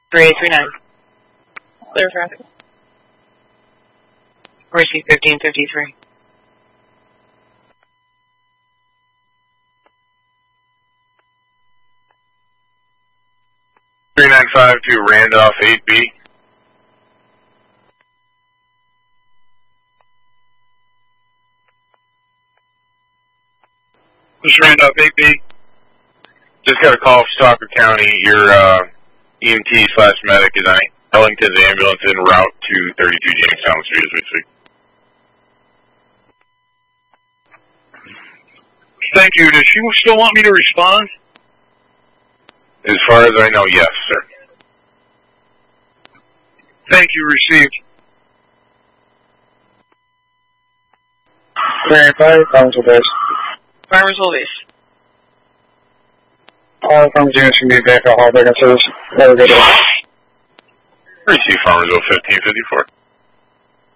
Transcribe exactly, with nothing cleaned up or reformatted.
three eight three nine. Clear traffic. Receive fifteen fifty-three. three nine five to Randolph eight B. This is Randolph eight B. Just got a call from Stalker County. Your uh, E M T slash medic is on Ellington's ambulance en route to thirty-two Jamestown Street as we speak. Thank you. Does she still want me to respond? As far as I know, yes, sir. Thank you. Received. Clear five, Council base. Farmersville base. All from units can be back at Hall Bacon Service. Have a good day. Receive Farmersville fifteen fifty-four.